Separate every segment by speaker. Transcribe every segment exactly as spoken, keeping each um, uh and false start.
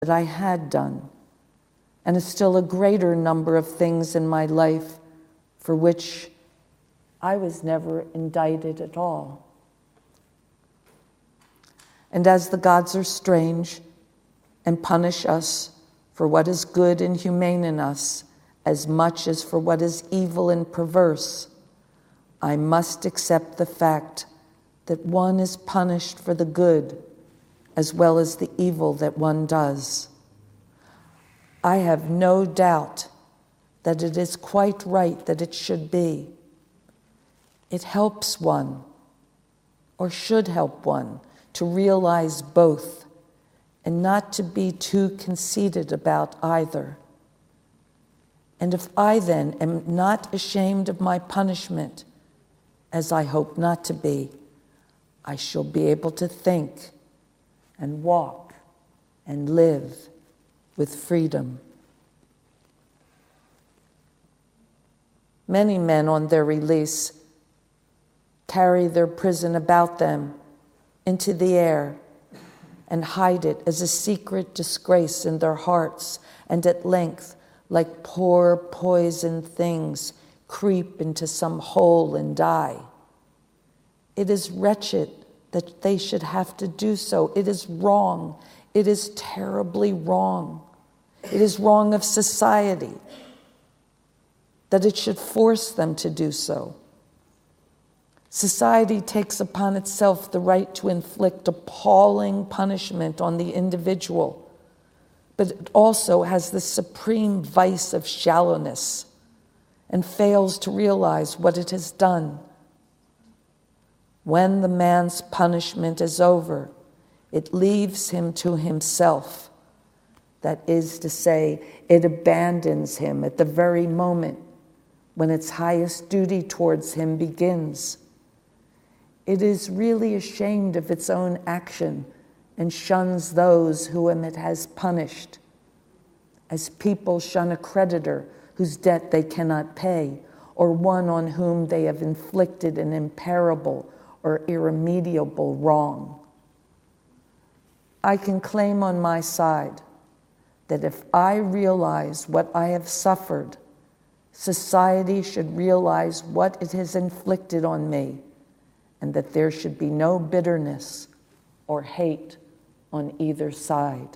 Speaker 1: that I had done, and a still a greater number of things in my life for which I was never indicted at all. And as the gods are strange and punish us for what is good and humane in us as much as for what is evil and perverse, I must accept the fact that one is punished for the good as well as the evil that one does. I have no doubt that it is quite right that it should be. It helps one, or should help one, to realize both and not to be too conceited about either. And if I then am not ashamed of my punishment, as I hope not to be, I shall be able to think and walk and live with freedom. Many men on their release carry their prison about them into the air and hide it as a secret disgrace in their hearts, and at length, like poor poisoned things, creep into some hole and die. It is wretched that they should have to do so. It is wrong. It is terribly wrong. It is wrong of society that it should force them to do so. Society takes upon itself the right to inflict appalling punishment on the individual, but it also has the supreme vice of shallowness and fails to realize what it has done. When the man's punishment is over, it leaves him to himself. That is to say, it abandons him at the very moment when its highest duty towards him begins. It is really ashamed of its own action and shuns those whom it has punished, as people shun a creditor whose debt they cannot pay, or one on whom they have inflicted an irreparable or irremediable wrong. I can claim on my side that if I realize what I have suffered, society should realize what it has inflicted on me, and that there should be no bitterness or hate on either side.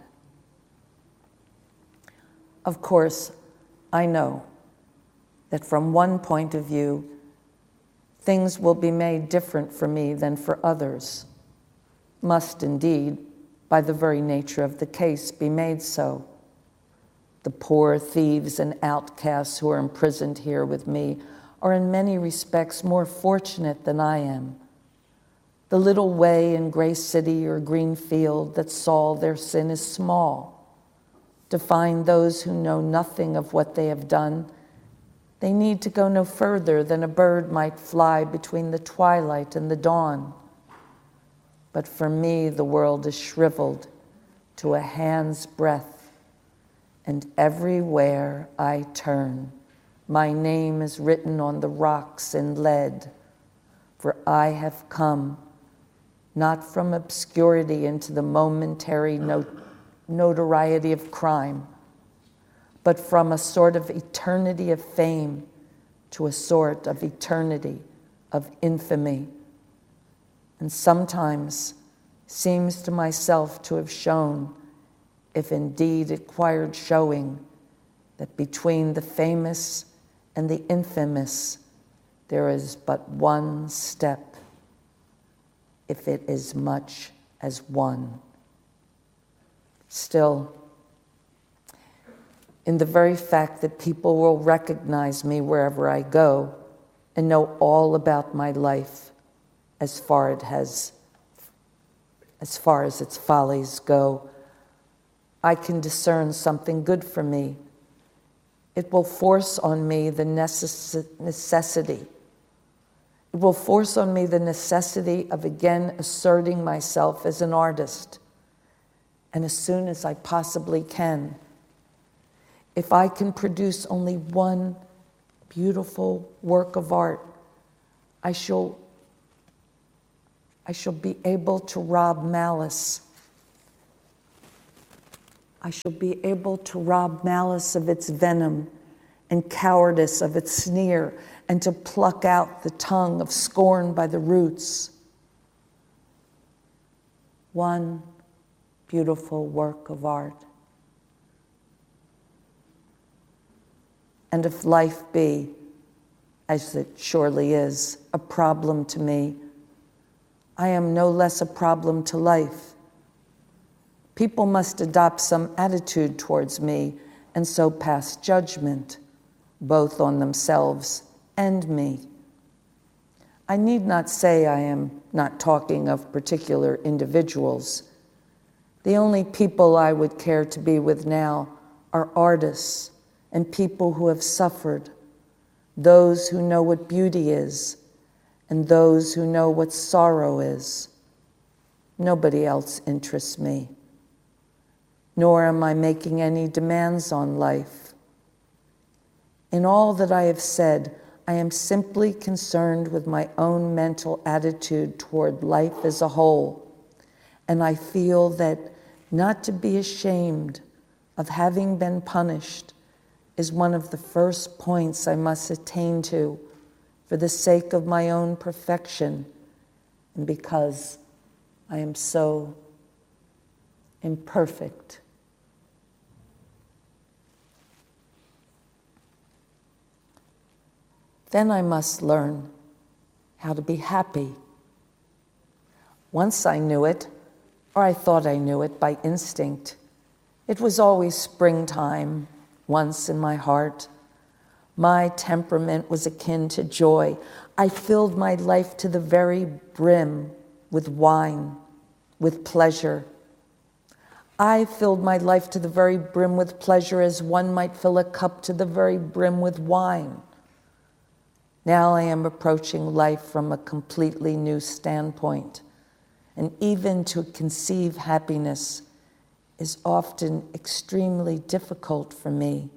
Speaker 1: Of course, I know that from one point of view, things will be made different for me than for others, must indeed, by the very nature of the case, be made so. The poor thieves and outcasts who are imprisoned here with me are in many respects more fortunate than I am. The little way in Gray City or Greenfield that solve their sin is small. To find those who know nothing of what they have done, they need to go no further than a bird might fly between the twilight and the dawn. But for me, the world is shriveled to a hand's breadth, and everywhere I turn, my name is written on the rocks in lead, for I have come not from obscurity into the momentary not- notoriety of crime, but from a sort of eternity of fame to a sort of eternity of infamy. And sometimes seems to myself to have shown, if indeed it required showing, that between the famous and the infamous there is but one step, if it is much as one. Still, in the very fact that people will recognize me wherever I go and know all about my life as far it has, as far as its follies go, I can discern something good for me. It will force on me the necess- necessity. It will force on me the necessity of again asserting myself as an artist. And as soon as I possibly can, if I can produce only one beautiful work of art, I shall, I shall be able to rob malice. I shall be able to rob malice of its venom and cowardice of its sneer, and to pluck out the tongue of scorn by the roots. One beautiful work of art. And if life be, as it surely is, a problem to me, I am no less a problem to life. People must adopt some attitude towards me and so pass judgment, both on themselves and me. I need not say I am not talking of particular individuals. The only people I would care to be with now are artists and people who have suffered, those who know what beauty is, and those who know what sorrow is. Nobody else interests me, nor am I making any demands on life. In all that I have said, I am simply concerned with my own mental attitude toward life as a whole, and I feel that not to be ashamed of having been punished is one of the first points I must attain to for the sake of my own perfection and because I am so imperfect. Then I must learn how to be happy. Once I knew it, or I thought I knew it by instinct. It was always springtime, once in my heart. My temperament was akin to joy. I filled my life to the very brim with wine, with pleasure. I filled my life to the very brim with pleasure as one might fill a cup to the very brim with wine. Now I am approaching life from a completely new standpoint, and even to conceive happiness is often extremely difficult for me.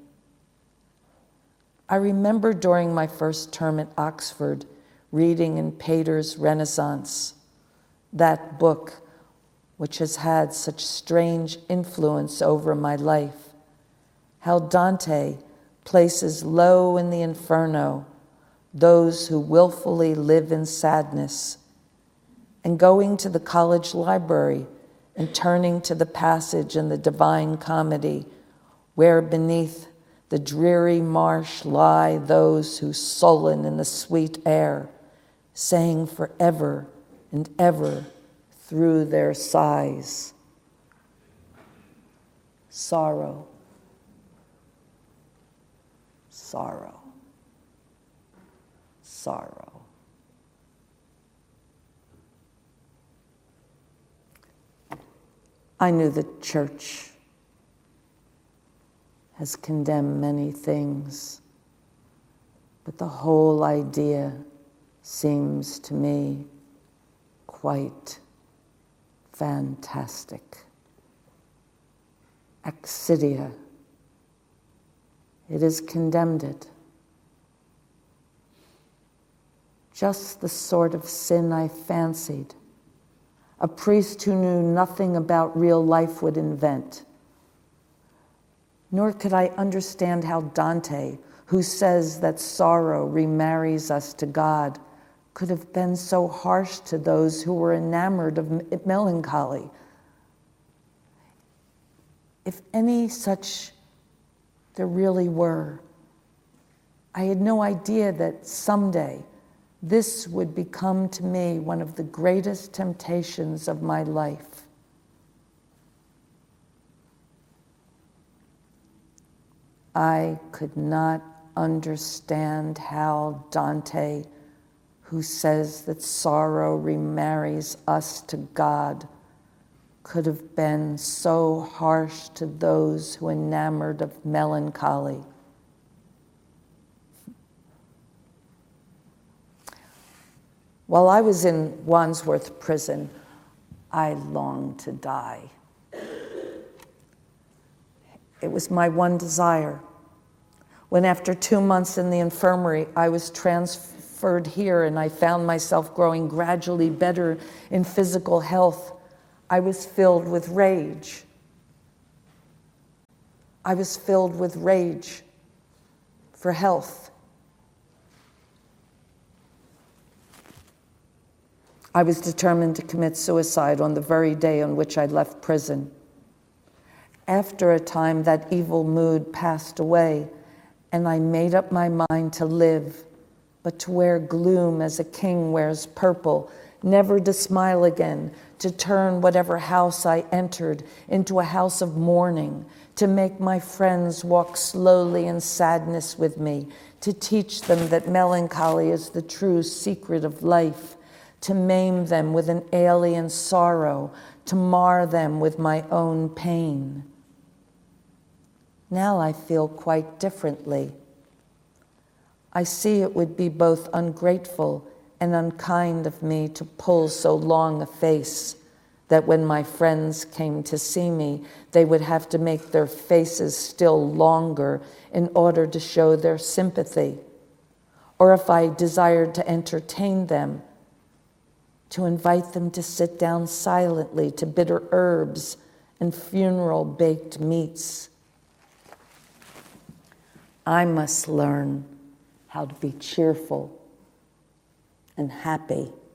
Speaker 1: I remember during my first term at Oxford reading in Pater's Renaissance, that book which has had such strange influence over my life, how Dante places low in the inferno those who willfully live in sadness, and going to the college library and turning to the passage in the Divine Comedy, where beneath the dreary marsh lie those who sullen in the sweet air, saying forever and ever through their sighs, sorrow, sorrow. Sorrow. I knew the church has condemned many things, but the whole idea seems to me quite fantastic. Accidia, it has condemned it. Just the sort of sin I fancied a priest who knew nothing about real life would invent. Nor could I understand how Dante, who says that sorrow remarries us to God, could have been so harsh to those who were enamored of melancholy. If any such there really were, I had no idea that someday this would become to me one of the greatest temptations of my life. I could not understand how Dante, who says that sorrow remarries us to God, could have been so harsh to those who enamored of melancholy. While I was in Wandsworth prison, I longed to die. It was my one desire. When after two months in the infirmary, I was transferred here and I found myself growing gradually better in physical health, I was filled with rage. I was filled with rage for health. I was determined to commit suicide on the very day on which I left prison. After a time, that evil mood passed away, and I made up my mind to live, but to wear gloom as a king wears purple, never to smile again, to turn whatever house I entered into a house of mourning, to make my friends walk slowly in sadness with me, to teach them that melancholy is the true secret of life, to maim them with an alien sorrow, to mar them with my own pain. Now I feel quite differently. I see it would be both ungrateful and unkind of me to pull so long a face that when my friends came to see me, they would have to make their faces still longer in order to show their sympathy. Or if I desired to entertain them, to invite them to sit down silently to bitter herbs and funeral baked meats. I must learn how to be cheerful and happy.